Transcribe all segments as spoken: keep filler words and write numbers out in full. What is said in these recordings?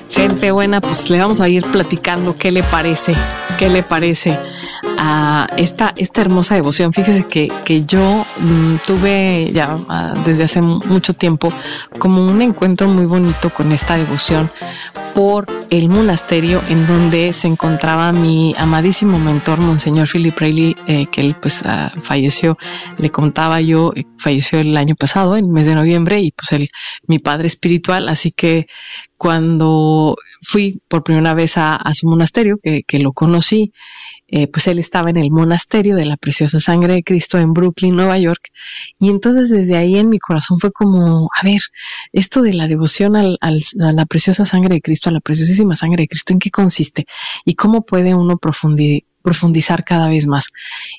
Gente buena, pues le vamos a ir platicando qué le parece, qué le parece a esta, esta hermosa devoción. Fíjese que, que yo mmm, tuve ya uh, desde hace mucho tiempo como un encuentro muy bonito con esta devoción por el monasterio en donde se encontraba mi amadísimo mentor, Monseñor Philip Reilly, eh, que él pues uh, falleció, le contaba yo, eh, falleció el año pasado, en el mes de noviembre, y pues él, mi padre espiritual, así que cuando fui por primera vez a, a su monasterio, que, que lo conocí, Eh, pues él estaba en el monasterio de la Preciosa Sangre de Cristo en Brooklyn, Nueva York, y entonces desde ahí en mi corazón fue como, a ver, esto de la devoción al, al, a la Preciosa Sangre de Cristo, a la Preciosísima Sangre de Cristo, ¿en qué consiste? ¿Y cómo puede uno profundir? profundizar cada vez más?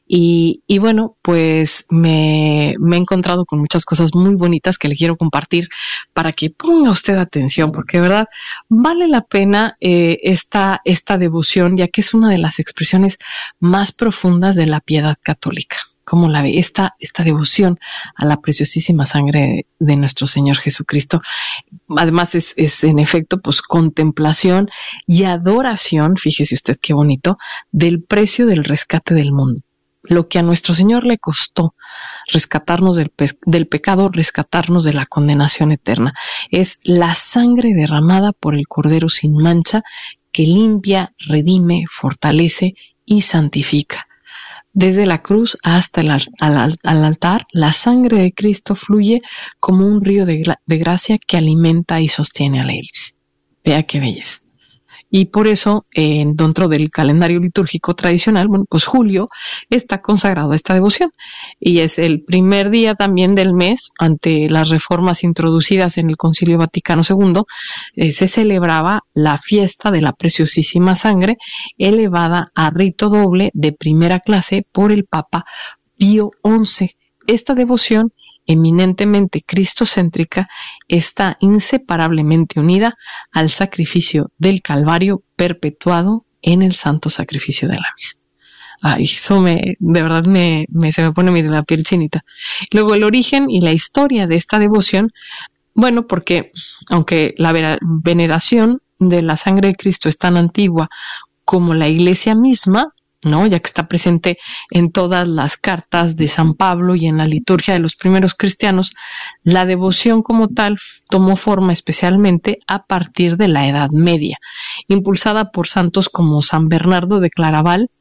Y, y bueno, pues me, me he encontrado con muchas cosas muy bonitas que le quiero compartir para que ponga usted atención, porque de verdad vale la pena eh, esta, esta devoción, ya que es una de las expresiones más profundas de la piedad católica. ¿Cómo la ve? Esta, esta devoción a la preciosísima sangre de, de nuestro Señor Jesucristo. Además es, es en efecto pues contemplación y adoración, fíjese usted qué bonito, del precio del rescate del mundo. Lo que a nuestro Señor le costó rescatarnos del, pe- del pecado, rescatarnos de la condenación eterna. Es la sangre derramada por el Cordero sin mancha que limpia, redime, fortalece y santifica. Desde la cruz hasta el al, al, al altar, la sangre de Cristo fluye como un río de, de gracia que alimenta y sostiene a la Iglesia. Vea qué belleza. Y por eso, eh, dentro del calendario litúrgico tradicional, bueno, pues julio está consagrado a esta devoción. Y es el primer día también del mes, ante las reformas introducidas en el Concilio Vaticano segundo, eh, se celebraba la fiesta de la Preciosísima Sangre, elevada a rito doble de primera clase por el Papa Pío once. Esta devoción, eminentemente cristocéntrica, está inseparablemente unida al sacrificio del Calvario perpetuado en el santo sacrificio de la misa. Ay, eso me, de verdad me, me, se me pone mire, la piel chinita. Luego el origen y la historia de esta devoción, bueno, porque aunque la veneración de la sangre de Cristo es tan antigua como la Iglesia misma, ¿no? Ya que está presente en todas las cartas de San Pablo y en la liturgia de los primeros cristianos, la devoción como tal tomó forma especialmente a partir de la Edad Media, impulsada por santos como San Bernardo de Claraval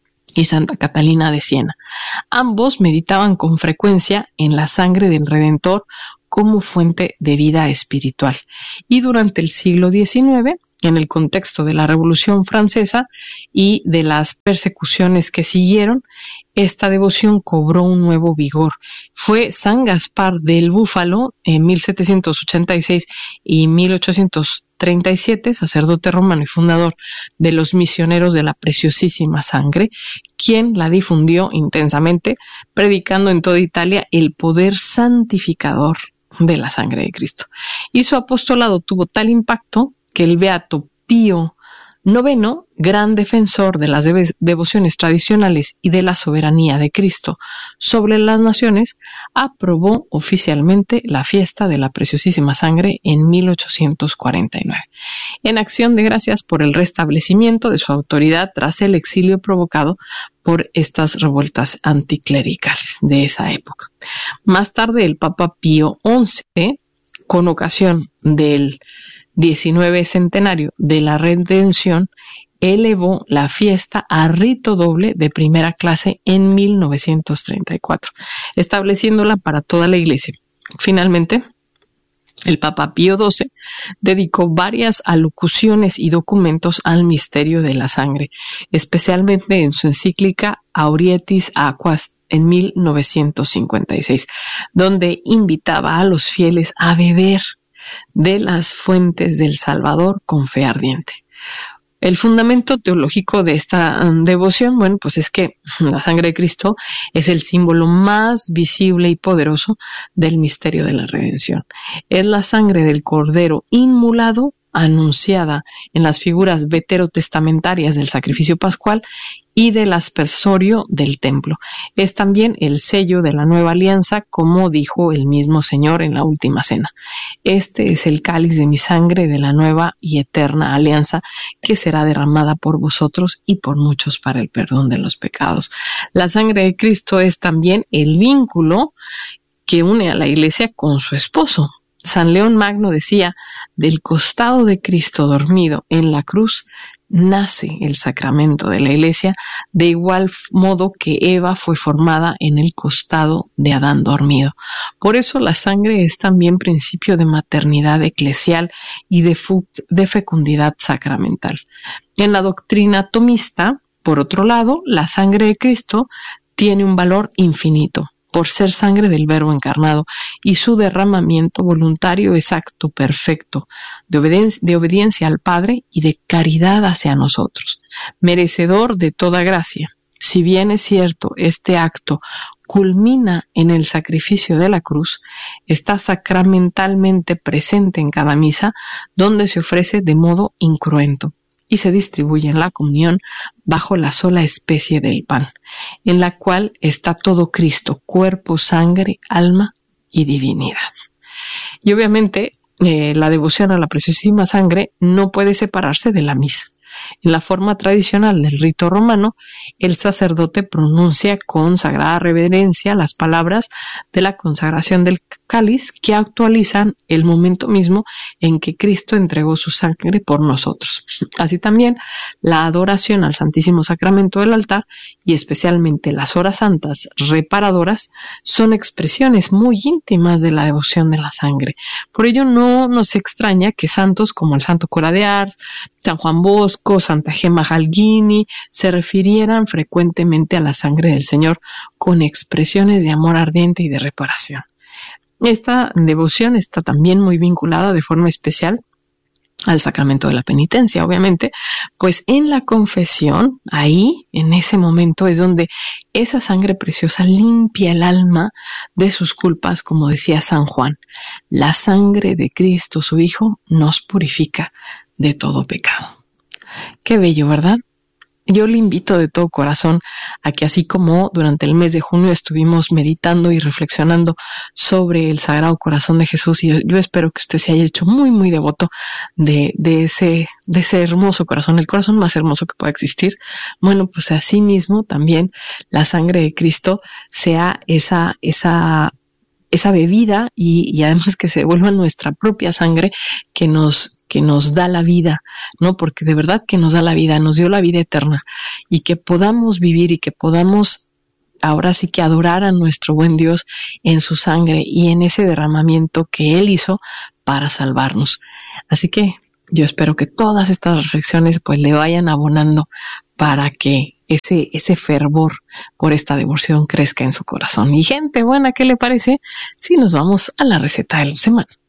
y Santa Catalina de Siena. Ambos meditaban con frecuencia en la sangre del Redentor como fuente de vida espiritual. Y durante el siglo diecinueve, en el contexto de la Revolución Francesa y de las persecuciones que siguieron, esta devoción cobró un nuevo vigor. Fue San Gaspar del Búfalo en mil setecientos ochenta y seis y mil ochocientos treinta y siete, sacerdote romano y fundador de los misioneros de la Preciosísima Sangre, quien la difundió intensamente, predicando en toda Italia el poder santificador de la sangre de Cristo. Y su apostolado tuvo tal impacto que el beato Pío noveno, gran defensor de las dev- devociones tradicionales y de la soberanía de Cristo sobre las naciones, aprobó oficialmente la fiesta de la Preciosísima Sangre en mil ochocientos cuarenta y nueve, en acción de gracias por el restablecimiento de su autoridad tras el exilio provocado por estas revueltas anticlericales de esa época. Más tarde, el Papa Pío once, con ocasión del diecinueve centenario de la Redención, elevó la fiesta a rito doble de primera clase en mil novecientos treinta y cuatro, estableciéndola para toda la Iglesia. Finalmente, el Papa Pío doce dedicó varias alocuciones y documentos al misterio de la sangre, especialmente en su encíclica Aurietis Aquas en mil novecientos cincuenta y seis, donde invitaba a los fieles a beber de las fuentes del Salvador con fe ardiente. El fundamento teológico de esta um, devoción, bueno, pues es que la sangre de Cristo es el símbolo más visible y poderoso del misterio de la redención. Es la sangre del Cordero inmolado anunciada en las figuras veterotestamentarias del sacrificio pascual y del aspersorio del templo. Es también el sello de la nueva alianza, como dijo el mismo Señor en la última cena. Este es el cáliz de mi sangre de la nueva y eterna alianza, que será derramada por vosotros y por muchos para el perdón de los pecados. La sangre de Cristo es también el vínculo que une a la Iglesia con su esposo. San León Magno decía: del costado de Cristo dormido en la cruz nace el sacramento de la Iglesia, de igual modo que Eva fue formada en el costado de Adán dormido. Por eso la sangre es también principio de maternidad eclesial y de, de fecundidad sacramental. En la doctrina tomista, por otro lado, la sangre de Cristo tiene un valor infinito, por ser sangre del Verbo encarnado, y su derramamiento voluntario es acto perfecto de obediencia, de obediencia al Padre y de caridad hacia nosotros, merecedor de toda gracia. Si bien es cierto, este acto culmina en el sacrificio de la cruz, está sacramentalmente presente en cada misa, donde se ofrece de modo incruento y se distribuye en la comunión bajo la sola especie del pan, en la cual está todo Cristo, cuerpo, sangre, alma y divinidad. Y obviamente eh, la devoción a la preciosísima sangre no puede separarse de la misa. En la forma tradicional del rito romano, el sacerdote pronuncia con sagrada reverencia las palabras de la consagración del cáliz, que actualizan el momento mismo en que Cristo entregó su sangre por nosotros. Así también, la adoración al Santísimo Sacramento del altar, y especialmente las horas santas reparadoras, son expresiones muy íntimas de la devoción de la sangre. Por ello no nos extraña que santos como el Santo Cora de Ars, San Juan Bosco, Santa Gemma Galgini se refirieran frecuentemente a la sangre del Señor con expresiones de amor ardiente y de reparación. Esta devoción está también muy vinculada de forma especial al sacramento de la penitencia, obviamente, pues en la confesión, ahí, en ese momento, es donde esa sangre preciosa limpia el alma de sus culpas, como decía San Juan. La sangre de Cristo, su Hijo, nos purifica de todo pecado. Qué bello, ¿verdad? Yo le invito de todo corazón a que, así como durante el mes de junio estuvimos meditando y reflexionando sobre el Sagrado Corazón de Jesús, y yo, yo espero que usted se haya hecho muy, muy devoto de, de ese, de ese hermoso corazón, el corazón más hermoso que pueda existir. Bueno, pues así mismo también la sangre de Cristo sea esa, esa, esa bebida y, y además que se vuelva nuestra propia sangre que nos que nos da la vida, ¿no? Porque de verdad que nos da la vida, nos dio la vida eterna, y que podamos vivir y que podamos ahora sí que adorar a nuestro buen Dios en su sangre y en ese derramamiento que Él hizo para salvarnos. Así que yo espero que todas estas reflexiones pues le vayan abonando para que ese, ese fervor por esta devoción crezca en su corazón. Y gente buena, ¿qué le parece si nos vamos a la receta de la semana?